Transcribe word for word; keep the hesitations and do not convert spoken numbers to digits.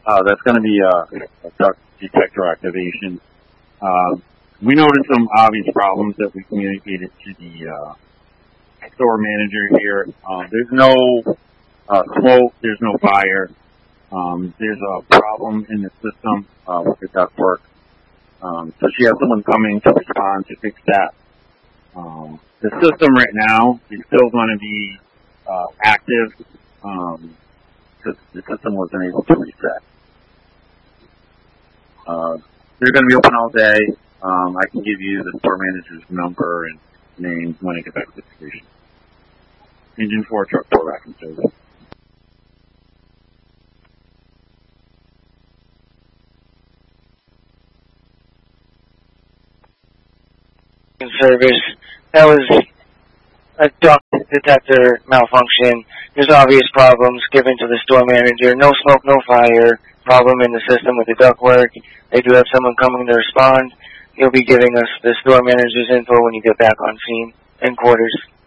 Uh, that's going to be a, a duct detector activation. Uh, we noticed some obvious problems that we communicated to the uh, store manager here. Uh, there's no uh, smoke, there's no fire. Um, there's a problem in the system uh, with the ductwork. Um, so she has someone coming to respond to fix that. Um, the system right now is still going to be uh, active um, because the system wasn't able to reset. Uh, they're going to be open all day. Um, I can give you the store manager's number and name when I get back to the station. Engine four, truck four, back in service. In service. That was a duct detector malfunction. There's obvious problems given to the store manager. No smoke, no fire. Problem in the system with the ductwork. They do have someone coming to respond. You'll be giving us the store manager's info when you get back on scene and quarters.